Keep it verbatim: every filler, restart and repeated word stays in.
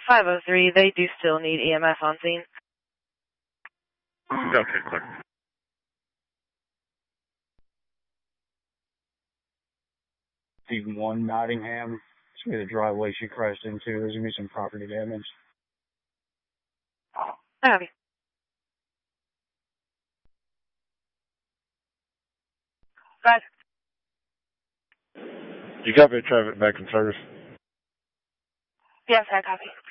five oh three, they do still need E M S on scene. Okay, clear. Stephen one, Nottingham. It's going to be the driveway she crashed into. There's going to be some property damage. Okay. Guys. You got me traffic back in service? Yes, I copy.